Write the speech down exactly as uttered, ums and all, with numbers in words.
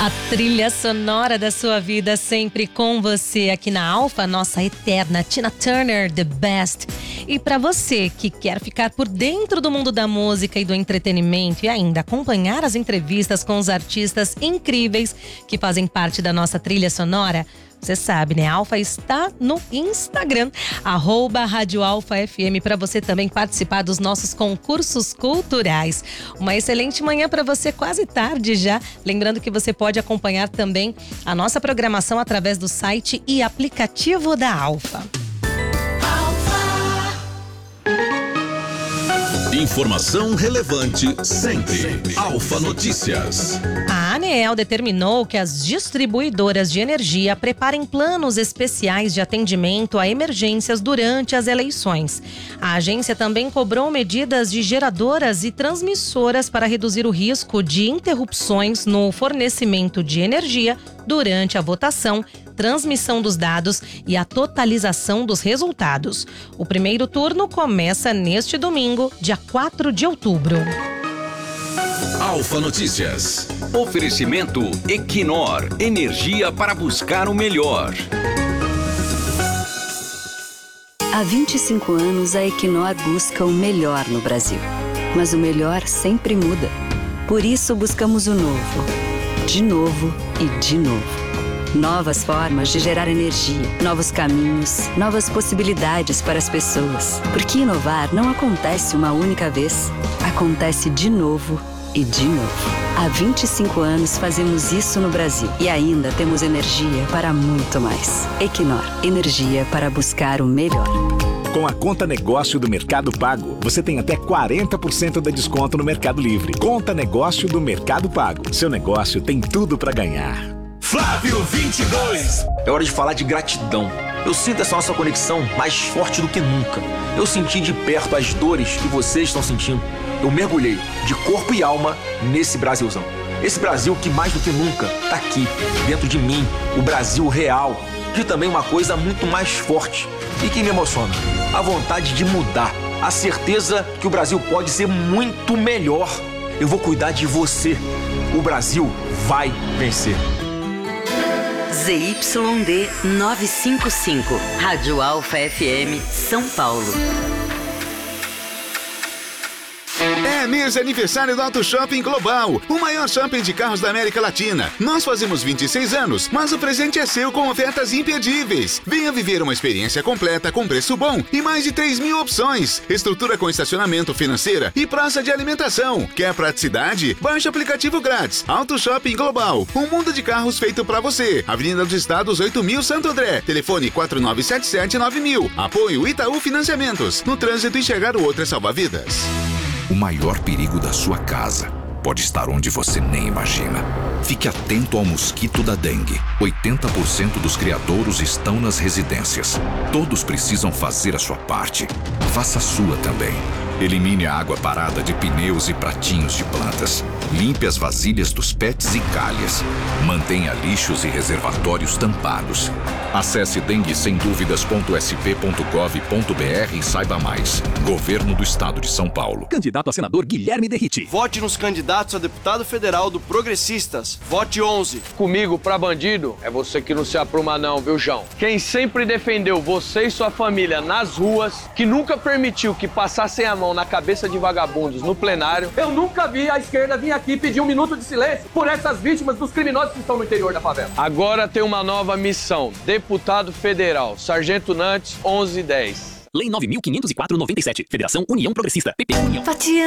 A trilha sonora da sua vida sempre com você aqui na Alfa, nossa eterna Tina Turner, The Best. E para você que quer ficar por dentro do mundo da música e do entretenimento e ainda acompanhar as entrevistas com os artistas incríveis que fazem parte da nossa trilha sonora, você sabe, né? A Alfa está no Instagram, arroba Rádio Alfa F M, para você também participar dos nossos concursos culturais. Uma excelente manhã para você, quase tarde já. Lembrando que você pode acompanhar também a nossa programação através do site e aplicativo da Alfa. Informação relevante sempre. Alfa Notícias. A ANEEL determinou que as distribuidoras de energia preparem planos especiais de atendimento a emergências durante as eleições. A agência também cobrou medidas de geradoras e transmissoras para reduzir o risco de interrupções no fornecimento de energia durante a votação, transmissão dos dados e a totalização dos resultados. O primeiro turno começa neste domingo, dia quatro de outubro. Alfa Notícias. Oferecimento Equinor, energia para buscar o melhor. Há vinte e cinco anos, a Equinor busca o melhor no Brasil. Mas o melhor sempre muda. Por isso, buscamos o novo. De novo e de novo. Novas formas de gerar energia, novos caminhos, novas possibilidades para as pessoas. Porque inovar não acontece uma única vez. Acontece de novo e de novo. Há vinte e cinco anos fazemos isso no Brasil e ainda temos energia para muito mais. Equinor, energia para buscar o melhor. Com a conta negócio do Mercado Pago, você tem até quarenta por cento de desconto no Mercado Livre. Conta negócio do Mercado Pago. Seu negócio tem tudo para ganhar. Flávio vinte e dois. É hora de falar de gratidão. Eu sinto essa nossa conexão mais forte do que nunca. Eu senti de perto as dores que vocês estão sentindo. Eu mergulhei de corpo e alma nesse Brasilzão. Esse Brasil que mais do que nunca tá aqui, dentro de mim, o Brasil real. De também uma coisa muito mais forte e que me emociona. A vontade de mudar. A certeza que o Brasil pode ser muito melhor. Eu vou cuidar de você. O Brasil vai vencer. Z Y D novecentos e cinquenta e cinco, Rádio Alfa F M, São Paulo. É mês de aniversário do Auto Shopping Global, o maior shopping de carros da América Latina. Nós fazemos vinte e seis anos, mas o presente é seu com ofertas imperdíveis. Venha viver uma experiência completa com preço bom e mais de três mil opções. Estrutura com estacionamento, financeira e praça de alimentação. Quer praticidade? Baixe o aplicativo grátis. Auto Shopping Global, um mundo de carros feito pra você. Avenida dos Estados oito mil, Santo André. Telefone quatro nove sete sete nove mil. Apoio Itaú Financiamentos. No trânsito, enxergar o outro é salvar vidas. O maior perigo da sua casa pode estar onde você nem imagina. Fique atento ao mosquito da dengue. oitenta por cento dos criadouros estão nas residências. Todos precisam fazer a sua parte. Faça a sua também. Elimine a água parada de pneus e pratinhos de plantas. Limpe as vasilhas dos pets e calhas. Mantenha lixos e reservatórios tampados. Acesse dengue sem dúvidas ponto s p ponto gov ponto b r e saiba mais. Governo do Estado de São Paulo. Candidato a senador Guilherme Derriti. Vote nos candidatos a deputado federal do Progressistas. Vote onze. Comigo pra bandido é você que não se apruma não, viu, João? Quem sempre defendeu você e sua família nas ruas, que nunca permitiu que passassem a mão na cabeça de vagabundos no plenário. Eu nunca vi a esquerda vir aqui pedir um minuto de silêncio por essas vítimas dos criminosos que estão no interior da favela. Agora tem uma nova missão. Deputado Federal, Sargento Nantes, onze dez. Lei nove mil quinhentos e quatro, noventa e sete. Federação União Progressista. P P União.